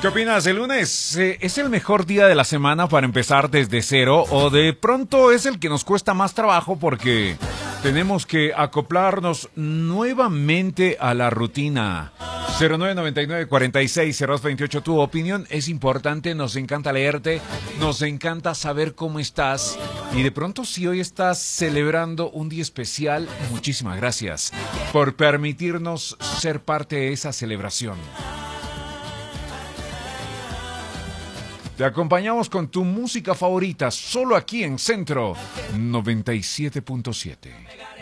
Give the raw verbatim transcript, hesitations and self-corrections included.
¿Qué opinas? ¿El lunes eh, es el mejor día de la semana para empezar desde cero o de pronto es el que nos cuesta más trabajo porque tenemos que acoplarnos nuevamente a la rutina? cero nueve nueve nueve cuarenta y seis cero dos veintiocho. Tu opinión es importante, nos encanta leerte, nos encanta saber cómo estás y de pronto si hoy estás celebrando un día especial, muchísimas gracias por permitirnos ser parte de esa celebración. Te acompañamos con tu música favorita, solo aquí en Centro noventa y siete punto siete.